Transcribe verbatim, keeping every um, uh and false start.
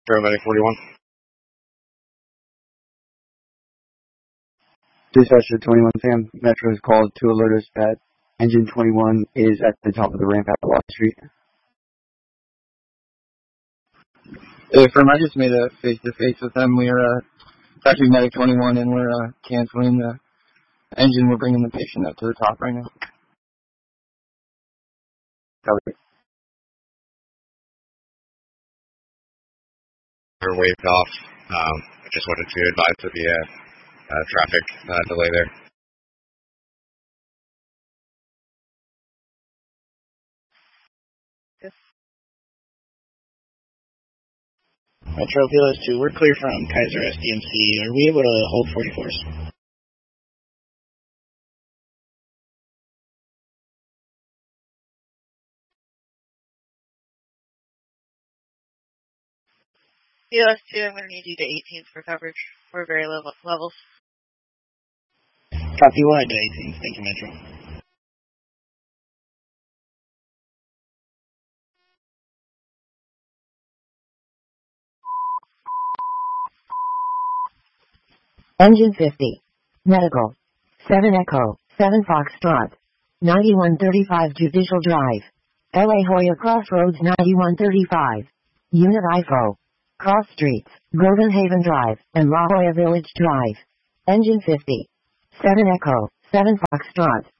Paramedic forty-one. Dispatcher twenty-one Sam, Metro is called to alert us that engine twenty-one is at the top of the ramp at Wall Street. Hey, firm, I just made a face-to-face with them. We're uh, Taxi Medic twenty-one, and we're uh, canceling the engine. We're bringing the patient up to the top right now. Copy. We're waved off. Um, I just wanted to advise of the uh, uh, traffic uh, delay there. Metro P L S two, we're clear from Kaiser S D M C. Are we able to hold forty-fours? P L S two, I'm going to need you to eighteens for coverage. We're very low levels. Copy, we'll head to eighteens. Thank you, Metro. Engine fifty. Medical. seven Echo, seven Foxtrot. ninety-one thirty-five Judicial Drive. L A Hoya Crossroads ninety-one thirty-five. Unit I F O. Cross Streets, Golden Haven Drive, and La Jolla Village Drive. Engine fifty. seven Echo, seven Foxtrot.